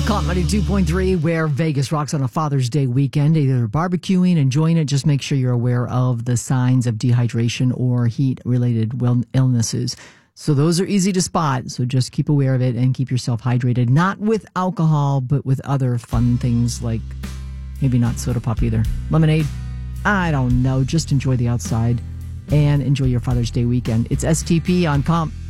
Comp 92.3, where Vegas rocks on a Father's Day weekend, either barbecuing, enjoying it. Just make sure you're aware of the signs of dehydration or heat-related illnesses. So those are easy to spot. So just keep aware of it and keep yourself hydrated. Not with alcohol, but with other fun things like maybe not soda pop either. Lemonade. I don't know. Just enjoy the outside and enjoy your Father's Day weekend. It's STP on Comp.